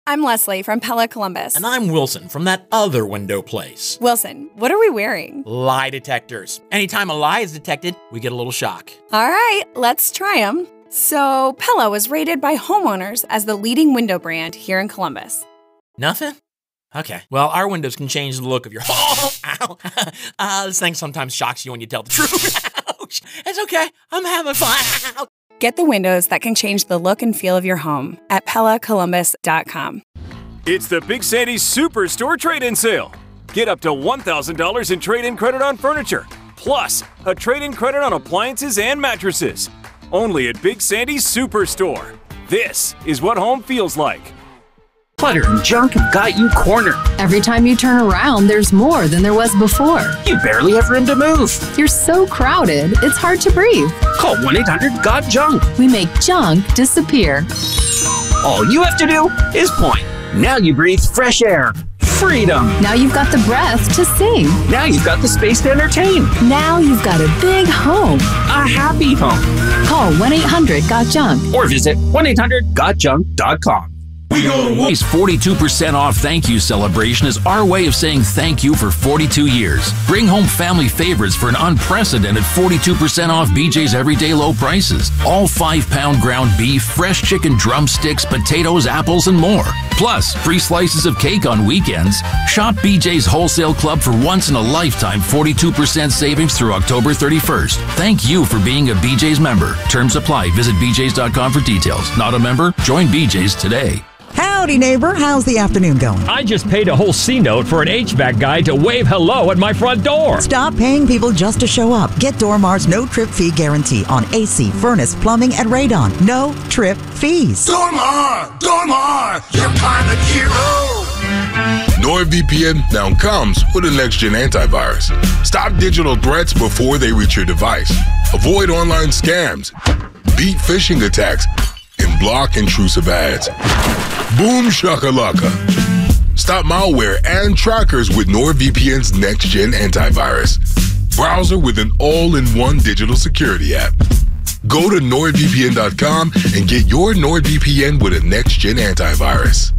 I'm Leslie from Pella Columbus. And I'm Wilson from that other window place. Wilson, what are we wearing? Lie detectors. Anytime a lie is detected, we get a little shock. All right, let's try them. So, Pella was rated by homeowners as the leading window brand here in Columbus. Nothing? Okay. Well, our windows can change the look of your home. Ow. This thing sometimes shocks you when you tell the truth. Ouch. It's okay. I'm having fun. Get the windows that can change the look and feel of your home at PellaColumbus.com. It's the Big Sandy's Superstore trade-in sale. Get up to $1,000 in trade-in credit on furniture, plus a trade-in credit on appliances and mattresses. Only at Big Sandy's Superstore. This is what home feels like. Clutter and junk have got you cornered. Every time you turn around, there's more than there was before. You barely have room to move. You're so crowded, it's hard to breathe. Call 1-800-GOT-JUNK. We make junk disappear. All you have to do is point. Now you breathe fresh air. Freedom. Now you've got the breath to sing. Now you've got the space to entertain. Now you've got a big home. A happy home. Call 1-800-GOT-JUNK. Or visit 1-800-GOTJUNK.com. Today's 42% off thank you celebration is our way of saying thank you for 42 years. Bring home family favorites for an unprecedented 42% off BJ's everyday low prices. All 5-pound ground beef, fresh chicken drumsticks, potatoes, apples, and more. Plus, free slices of cake on weekends. Shop BJ's Wholesale Club for once-in-a-lifetime 42% savings through October 31st. Thank you for being a BJ's member. Terms apply. Visit bjs.com for details. Not a member? Join BJ's today. Howdy, neighbor. How's the afternoon going? I just paid a whole C-note for an HVAC guy to wave hello at my front door. Stop paying people just to show up. Get Dormar's no-trip fee guarantee on AC, furnace, plumbing, and radon. No trip fees. Dormar, your pilot hero. NordVPN now comes with a next-gen antivirus. Stop digital threats before they reach your device. Avoid online scams. Beat phishing attacks. And block intrusive ads. Boom shakalaka. Stop malware and trackers with NordVPN's next-gen antivirus. Browser with an all-in-one digital security app. Go to NordVPN.com and get your NordVPN with a next-gen antivirus.